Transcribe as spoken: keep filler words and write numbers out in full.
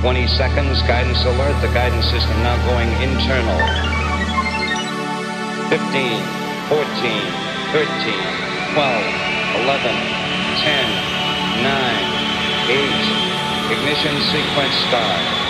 twenty seconds, guidance alert, the guidance system now going internal. fifteen, fourteen, thirteen, twelve, eleven, ten, nine, eight, ignition sequence start.